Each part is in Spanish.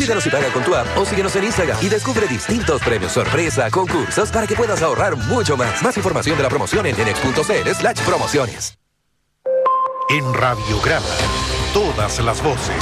Pídelos y paga con tu app o síguenos en Instagram y descubre distintos premios sorpresa, concursos para que puedas ahorrar mucho más. Más información de la promoción en enex.cl/promociones. En Radiograma, todas las voces.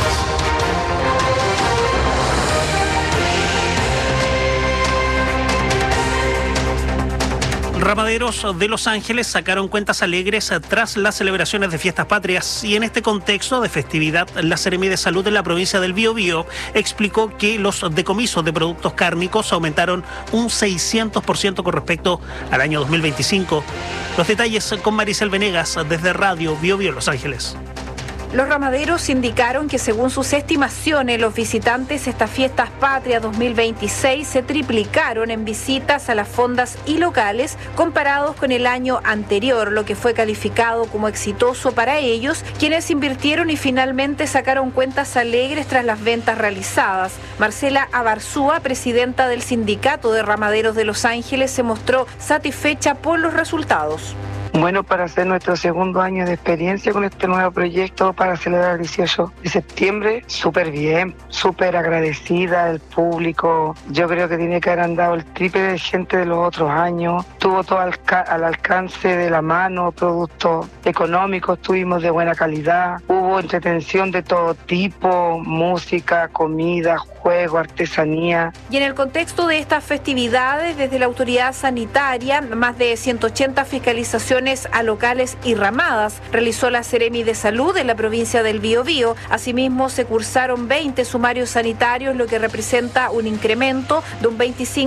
Ramaderos de Los Ángeles sacaron cuentas alegres tras las celebraciones de fiestas patrias y en este contexto de festividad, la Seremi de Salud de la provincia del Biobío explicó que los decomisos de productos cárnicos aumentaron un 600% con respecto al año 2025. Los detalles con Maricel Venegas desde Radio Biobío Los Ángeles. Los ramaderos indicaron que según sus estimaciones, los visitantes a estas fiestas patrias 2026 se triplicaron en visitas a las fondas y locales comparados con el año anterior, lo que fue calificado como exitoso para ellos, quienes invirtieron y finalmente sacaron cuentas alegres tras las ventas realizadas. Marcela Abarzúa, presidenta del Sindicato de Ramaderos de Los Ángeles, se mostró satisfecha por los resultados. Bueno, para hacer nuestro segundo año de experiencia con este nuevo proyecto para celebrar el 18 de septiembre, súper bien, súper agradecida del público. Yo creo que tiene que haber andado el triple de gente de los otros años. Tuvo todo al alcance de la mano, productos económicos tuvimos de buena calidad. Hubo entretención de todo tipo, música, comida, juego, artesanía. Y en el contexto de estas festividades, desde la autoridad sanitaria, más de 180 fiscalizaciones a locales y ramadas realizó la Seremi de Salud en la provincia del Biobío. Asimismo, se cursaron 20 sumarios sanitarios, lo que representa un incremento de un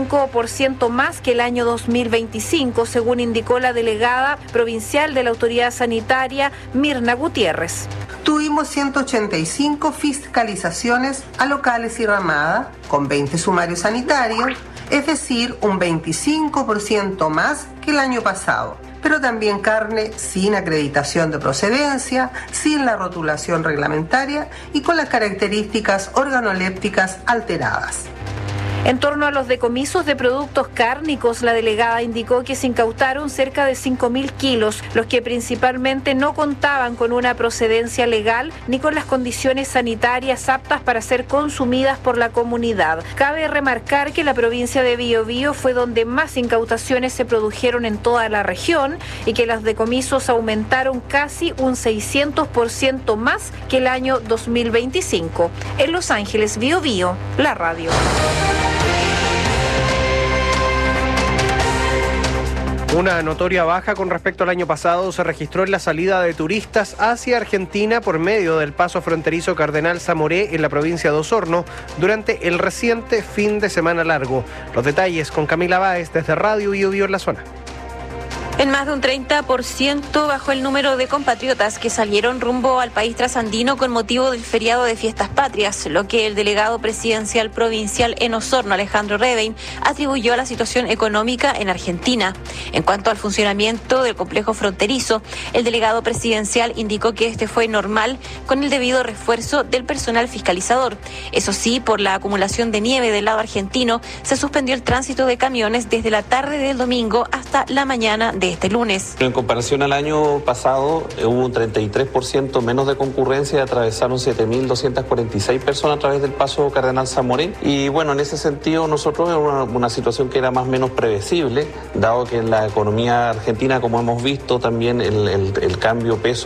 25% más que el año 2025, según indicó la delegada provincial de la autoridad sanitaria, Mirna Gutiérrez. Tuvimos 185 fiscalizaciones a locales y ramadas, con 20 sumarios sanitarios, es decir, un 25% más que el año pasado. Pero también carne sin acreditación de procedencia, sin la rotulación reglamentaria y con las características organolépticas alteradas. En torno a los decomisos de productos cárnicos, la delegada indicó que se incautaron cerca de 5.000 kilos, los que principalmente no contaban con una procedencia legal ni con las condiciones sanitarias aptas para ser consumidas por la comunidad. Cabe remarcar que la provincia de Biobío fue donde más incautaciones se produjeron en toda la región y que los decomisos aumentaron casi un 600% más que el año 2025. En Los Ángeles, Biobío, la radio. Una notoria baja con respecto al año pasado se registró en la salida de turistas hacia Argentina por medio del paso fronterizo Cardenal Zamoré en la provincia de Osorno durante el reciente fin de semana largo. Los detalles con Camila Báez desde Radio Biobío en la zona. En más de un 30% bajó el número de compatriotas que salieron rumbo al país trasandino con motivo del feriado de fiestas patrias, lo que el delegado presidencial provincial en Osorno, Alejandro Rebein, atribuyó a la situación económica en Argentina. En cuanto al funcionamiento del complejo fronterizo, el delegado presidencial indicó que este fue normal con el debido refuerzo del personal fiscalizador. Eso sí, por la acumulación de nieve del lado argentino, se suspendió el tránsito de camiones desde la tarde del domingo hasta la mañana de este lunes. En comparación al año pasado, hubo un 33% menos de concurrencia y atravesaron 7.246 personas a través del paso Cardenal Zamoré. Y bueno, en ese sentido nosotros era una situación que era más o menos previsible, dado que en la economía argentina, como hemos visto, también el cambio peso